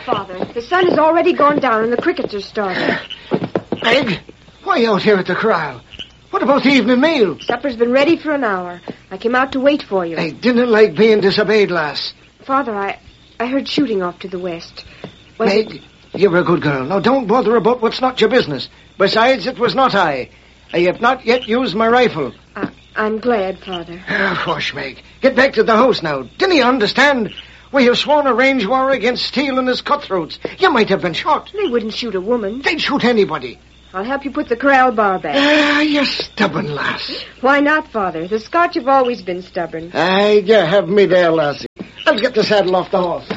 Father. The sun has already gone down and the crickets are starting. Meg, why are you out here at the corral? What about the evening meal? Supper's been ready for an hour. I came out to wait for you. I didn't like being disobeyed, lass. Father, I heard shooting off to the west. Meg, you're a good girl. Now, don't bother about what's not your business. Besides, it was not I. I have not yet used my rifle. I'm glad, Father. Hush, Meg. Get back to the house now. Didn't you understand? We have sworn a range war against Steele and his cutthroats. You might have been shot. They wouldn't shoot a woman. They'd shoot anybody. I'll help you put the corral bar back. You stubborn lass. Why not, Father? The Scotch have always been stubborn. Aye, you have me there, lassie. I'll get the saddle off the horse.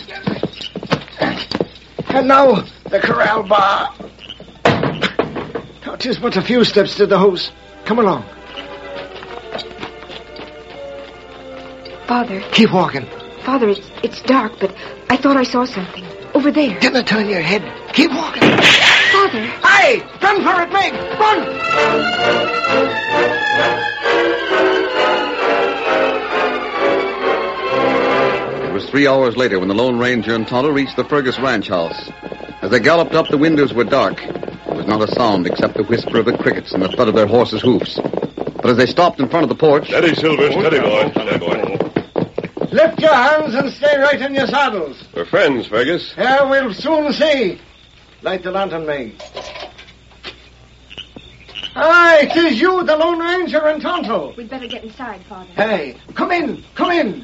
And now, the corral bar. It is but a few steps to the house. Come along. Father. Keep walking. Father, it's dark, but I thought I saw something. Over there. Didn't turn your head. Keep walking. Father. Aye! Run for it, Meg! Run! It was 3 hours later when the Lone Ranger and Tonto reached the Fergus ranch house. As they galloped up, the windows were dark. There was not a sound except the whisper of the crickets and the thud of their horses' hoofs. But as they stopped in front of the porch... Steady, Silver, steady, boy. Steady, boy. Lift your hands and stay right in your saddles. We're friends, Fergus. Yeah, we'll soon see. Light the lantern, Meg. Aye, 'tis you, the Lone Ranger and Tonto. We'd better get inside, Father. Hey, come in, come in.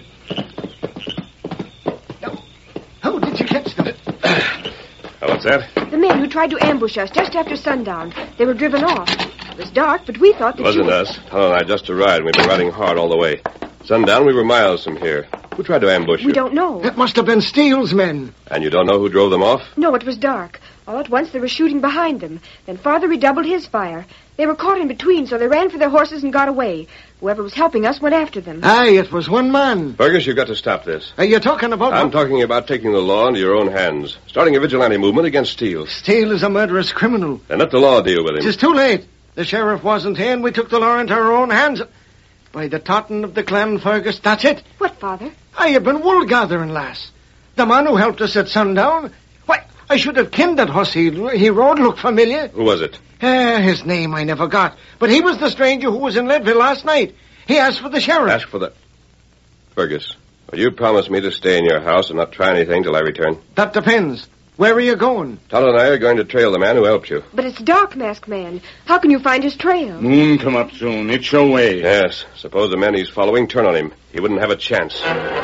Now, how did you catch them? What's that? The men who tried to ambush us just after sundown. They were driven off. It was dark, but we thought that Wasn't us. Tonto and I just arrived. We've been riding hard all the way. Sundown, we were miles from here. Who tried to ambush you? We don't know. It must have been Steele's men. And you don't know who drove them off? No, it was dark. All at once, they were shooting behind them. Then Father redoubled his fire. They were caught in between, so they ran for their horses and got away. Whoever was helping us went after them. Aye, it was one man. Fergus, you've got to stop this. Are you talking about... I'm talking about taking the law into your own hands. Starting a vigilante movement against Steele. Steele is a murderous criminal. Then let the law deal with him. It's too late. The sheriff wasn't here, and we took the law into our own hands. By the Totten of the clan, Fergus, that's it. What, Father? I have been wool gathering, lass. The man who helped us at sundown. Why, I should have kenned that horse he rode looked familiar. Who was it? His name I never got. But he was the stranger who was in Leadville last night. He asked for the sheriff. Ask for the... Fergus, will you promise me to stay in your house and not try anything till I return? That depends. Where are you going? Tonto and I are going to trail the man who helped you. But it's dark, Masked Man. How can you find his trail? Moon come up soon. It's your way. Yes. Suppose the men he's following turn on him. He wouldn't have a chance.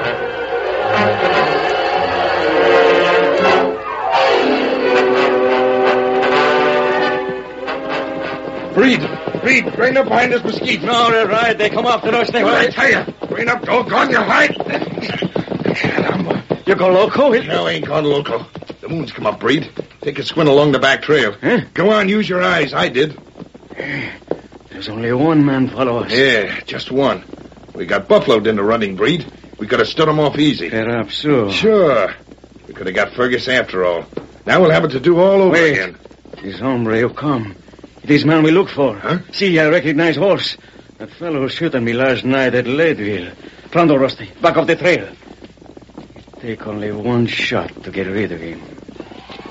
Breed, bring up behind this mesquite. No, they're right. They come after us. They will. I tell you, bring up, doggone your height. You go loco? No, I ain't gone loco. The moon's come up, Breed. Take a squint along the back trail. Huh? Go on, use your eyes. I did. There's only one man follow us. Yeah, just one. We got buffaloed into running, Breed. We could have stood him off easy. Perhaps so. Sure. We could have got Fergus after all. Now we'll have it to do all over Wait. again. This hombre who come. It is man we look for. Huh? See, I recognize horse. That fellow who shot at me last night at Leadville. Pronto, Rusty. Back of the trail. Take only one shot to get rid of him.